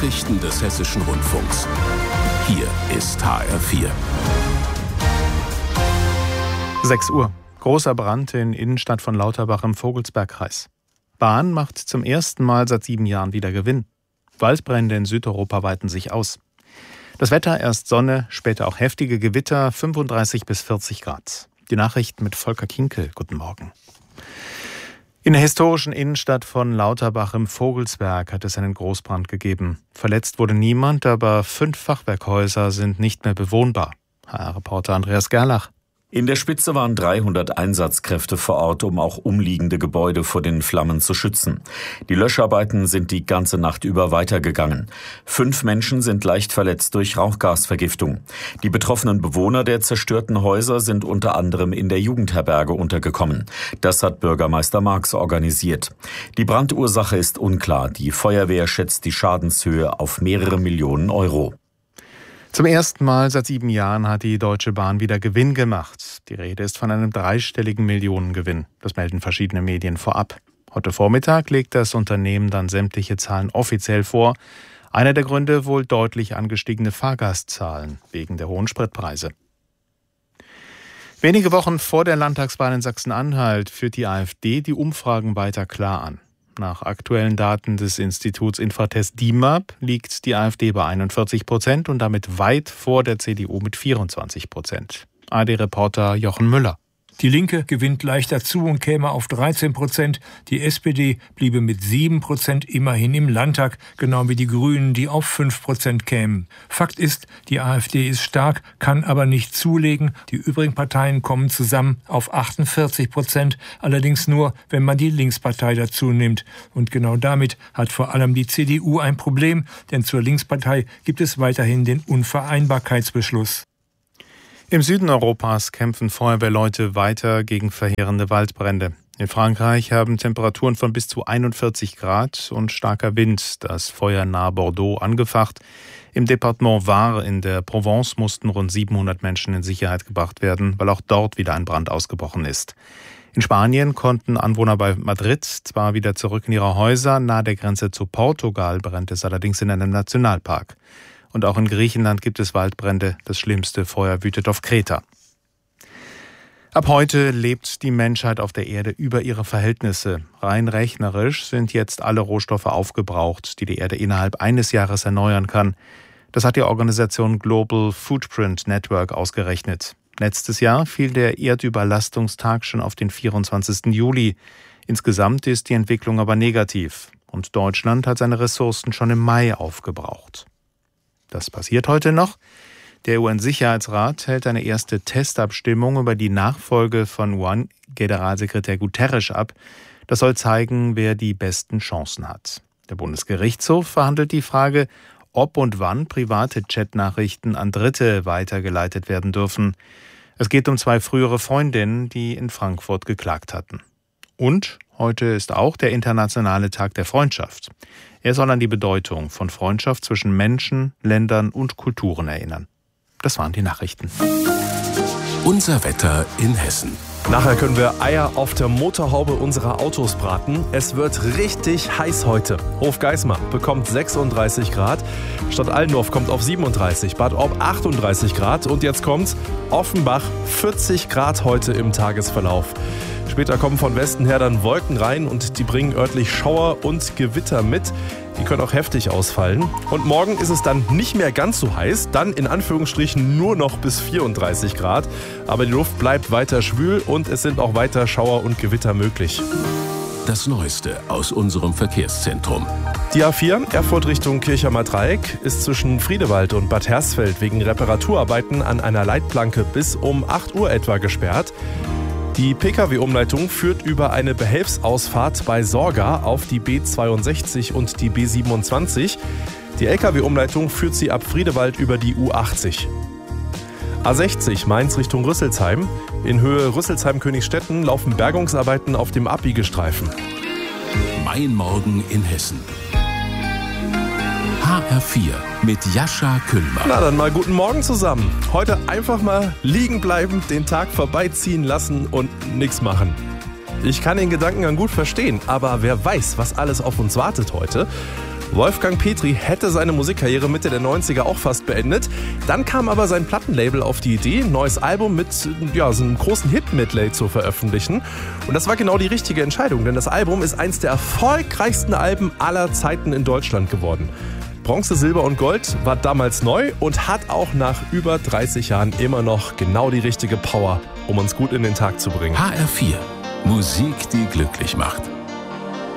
Nachrichten des Hessischen Rundfunks. Hier ist HR4. 6 Uhr. Großer Brand in Innenstadt von Lauterbach im Vogelsbergkreis. Bahn macht zum ersten Mal seit 7 Jahren wieder Gewinn. Waldbrände in Südeuropa weiten sich aus. Das Wetter, erst Sonne, später auch heftige Gewitter, 35 bis 40 Grad. Die Nachrichten mit Volker Kinkel. Guten Morgen. In der historischen Innenstadt von Lauterbach im Vogelsberg hat es einen Großbrand gegeben. Verletzt wurde niemand, aber 5 Fachwerkhäuser sind nicht mehr bewohnbar. HR-Reporter Andreas Gerlach. In der Spitze waren 300 Einsatzkräfte vor Ort, um auch umliegende Gebäude vor den Flammen zu schützen. Die Löscharbeiten sind die ganze Nacht über weitergegangen. 5 Menschen sind leicht verletzt durch Rauchgasvergiftung. Die betroffenen Bewohner der zerstörten Häuser sind unter anderem in der Jugendherberge untergekommen. Das hat Bürgermeister Marx organisiert. Die Brandursache ist unklar. Die Feuerwehr schätzt die Schadenshöhe auf mehrere Millionen Euro. Zum ersten Mal seit 7 Jahren hat die Deutsche Bahn wieder Gewinn gemacht. Die Rede ist von einem 3-stelligen Millionengewinn. Das melden verschiedene Medien vorab. Heute Vormittag legt das Unternehmen dann sämtliche Zahlen offiziell vor. Einer der Gründe wohl deutlich angestiegene Fahrgastzahlen wegen der hohen Spritpreise. Wenige Wochen vor der Landtagswahl in Sachsen-Anhalt führt die AfD die Umfragen weiter klar an. Nach aktuellen Daten des Instituts Infratest DIMAP liegt die AfD bei 41% und damit weit vor der CDU mit 24%. ARD-Reporter Jochen Müller. Die Linke gewinnt leicht dazu und käme auf 13%. Die SPD bliebe mit 7% immerhin im Landtag, genau wie die Grünen, die auf 5% kämen. Fakt ist, die AfD ist stark, kann aber nicht zulegen. Die übrigen Parteien kommen zusammen auf 48%, allerdings nur, wenn man die Linkspartei dazu nimmt. Und genau damit hat vor allem die CDU ein Problem, denn zur Linkspartei gibt es weiterhin den Unvereinbarkeitsbeschluss. Im Süden Europas kämpfen Feuerwehrleute weiter gegen verheerende Waldbrände. In Frankreich haben Temperaturen von bis zu 41 Grad und starker Wind das Feuer nahe Bordeaux angefacht. Im Departement Var in der Provence mussten rund 700 Menschen in Sicherheit gebracht werden, weil auch dort wieder ein Brand ausgebrochen ist. In Spanien konnten Anwohner bei Madrid zwar wieder zurück in ihre Häuser, nahe der Grenze zu Portugal brennt es allerdings in einem Nationalpark. Und auch in Griechenland gibt es Waldbrände. Das schlimmste Feuer wütet auf Kreta. Ab heute lebt die Menschheit auf der Erde über ihre Verhältnisse. Rein rechnerisch sind jetzt alle Rohstoffe aufgebraucht, die die Erde innerhalb eines Jahres erneuern kann. Das hat die Organisation Global Footprint Network ausgerechnet. Letztes Jahr fiel der Erdüberlastungstag schon auf den 24. Juli. Insgesamt ist die Entwicklung aber negativ. Und Deutschland hat seine Ressourcen schon im Mai aufgebraucht. Das passiert heute noch. Der UN-Sicherheitsrat hält eine erste Testabstimmung über die Nachfolge von UN-Generalsekretär Guterres ab. Das soll zeigen, wer die besten Chancen hat. Der Bundesgerichtshof verhandelt die Frage, ob und wann private Chatnachrichten an Dritte weitergeleitet werden dürfen. Es geht um 2 frühere Freundinnen, die in Frankfurt geklagt hatten. Und heute ist auch der Internationale Tag der Freundschaft. Er soll an die Bedeutung von Freundschaft zwischen Menschen, Ländern und Kulturen erinnern. Das waren die Nachrichten. Unser Wetter in Hessen. Nachher können wir Eier auf der Motorhaube unserer Autos braten. Es wird richtig heiß heute. Hofgeismar bekommt 36 Grad. Stadt Allendorf kommt auf 37, Bad Orb 38 Grad. Und jetzt kommt's, Offenbach 40 Grad heute im Tagesverlauf. Später kommen von Westen her dann Wolken rein und die bringen örtlich Schauer und Gewitter mit. Die können auch heftig ausfallen. Und morgen ist es dann nicht mehr ganz so heiß, dann in Anführungsstrichen nur noch bis 34 Grad. Aber die Luft bleibt weiter schwül und es sind auch weiter Schauer und Gewitter möglich. Das Neueste aus unserem Verkehrszentrum. Die A4 Erfurt Richtung Kirchheimer Dreieck ist zwischen Friedewald und Bad Hersfeld wegen Reparaturarbeiten an einer Leitplanke bis um 8 Uhr etwa gesperrt. Die Pkw-Umleitung führt über eine Behelfsausfahrt bei Sorga auf die B62 und die B27. Die Lkw-Umleitung führt sie ab Friedewald über die U80. A60 Mainz Richtung Rüsselsheim. In Höhe Rüsselsheim-Königsstetten laufen Bergungsarbeiten auf dem Abbiegestreifen. Mein Morgen in Hessen. HR4 mit Jascha Kühlmann. Na dann mal guten Morgen zusammen. Heute einfach mal liegen bleiben, den Tag vorbeiziehen lassen und nichts machen. Ich kann den Gedankengang gut verstehen, aber wer weiß, was alles auf uns wartet heute. Wolfgang Petri hätte seine Musikkarriere Mitte der 90er auch fast beendet. Dann kam aber sein Plattenlabel auf die Idee, ein neues Album mit so einem großen Hit-Medley zu veröffentlichen. Und das war genau die richtige Entscheidung, denn das Album ist eins der erfolgreichsten Alben aller Zeiten in Deutschland geworden. Bronze, Silber und Gold war damals neu und hat auch nach über 30 Jahren immer noch genau die richtige Power, um uns gut in den Tag zu bringen. HR4, Musik, die glücklich macht.